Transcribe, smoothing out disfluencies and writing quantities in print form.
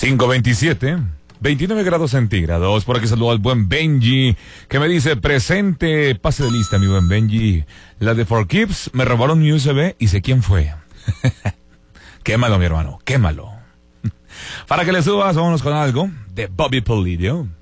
5:27, 29 grados centígrados. Por aquí saludo al buen Benji, que me dice, presente, pase de lista, mi buen Benji. La de For Keeps, me robaron mi USB y sé quién fue. Quémalo, mi hermano, quémalo. Para que le subas, vámonos con algo de Bobby Pulido.